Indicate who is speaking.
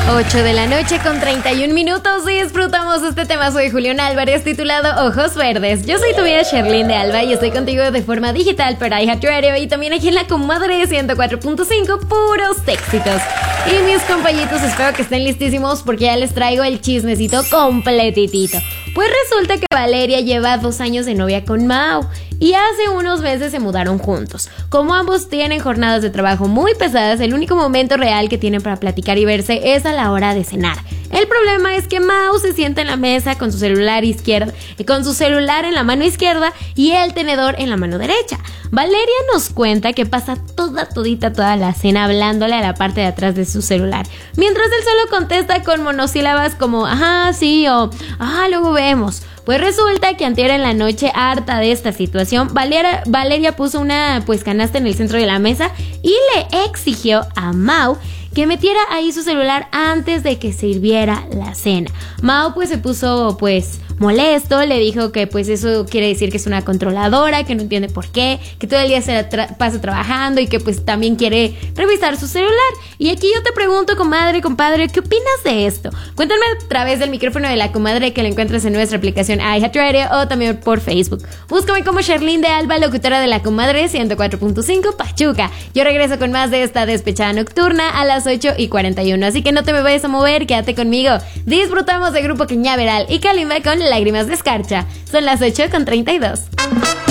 Speaker 1: 8 de la noche con 31 minutos y disfrutamos este tema. Soy Julián Álvarez, titulado Ojos Verdes. Yo soy tu vida Sherlyn de Alba y estoy contigo de forma digital por iHeartRadio y también aquí en la Comadre 104.5, puros éxitos. Y mis compañitos, espero que estén listísimos porque ya les traigo el chismecito completitito. Pues resulta que Valeria lleva 2 años de novia con Mau y hace unos meses se mudaron juntos. Como ambos tienen jornadas de trabajo muy pesadas, el único momento real que tienen para platicar y verse es a la hora de cenar. El problema es que Mau se sienta en la mesa con su celular en la mano izquierda y el tenedor en la mano derecha. Valeria nos cuenta que pasa toda la cena hablándole a la parte de atrás de su celular, mientras él solo contesta con monosílabas como ajá, sí o ajá, luego vemos. Pues resulta que antier en la noche, harta de esta situación, Valeria puso una canasta en el centro de la mesa y le exigió a Mau que metiera ahí su celular antes de que sirviera la cena. Mau se puso molesto, le dijo que eso quiere decir que es una controladora, que no entiende por qué, que todo el día se pasa trabajando y que también quiere revisar su celular. Y aquí yo te pregunto, comadre, compadre, ¿qué opinas de esto? Cuéntame a través del micrófono de la Comadre, que la encuentras en nuestra aplicación iHeartRadio o también por Facebook. Búscame como Sherlyn de Alba, locutora de la Comadre 104.5 Pachuca. Yo regreso con más de esta despechada nocturna a las 8:41, así que no te me vayas a mover, quédate conmigo. Disfrutamos de Grupo Cañaveral y Kalimba con Lágrimas de Escarcha. Son las 8:32.